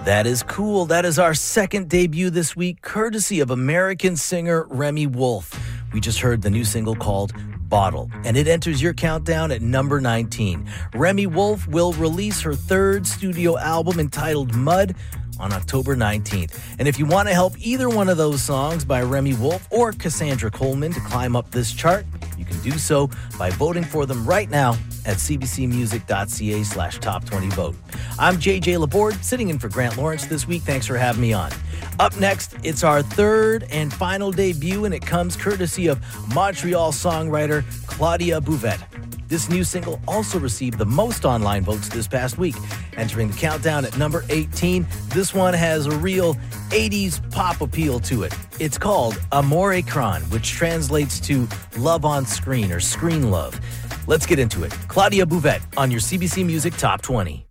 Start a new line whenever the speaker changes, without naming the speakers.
That is cool. That is our second debut this week, courtesy of American singer Remi Wolf. We just heard the new single called Bottle, and it enters your countdown at number 19. Remi Wolf will release her third studio album entitled Mud on October 19th. And if you want to help either one of those songs by Remi Wolf or Cassandra Coleman to climb up this chart, you can do so by voting for them right now at cbcmusic.ca/top20vote. I'm JJ Laborde, sitting in for Grant Lawrence this week. Thanks for having me on. Up next, it's our third and final debut, and it comes courtesy of Montreal songwriter Claudia Bouvette. This new single also received the most online votes this past week, entering the countdown at number 18. This one has a real 80s pop appeal to it. It's called Amor Ecran, which translates to love on screen or screen love. Let's get into it. Claudia Bouvette on your CBC Music Top 20.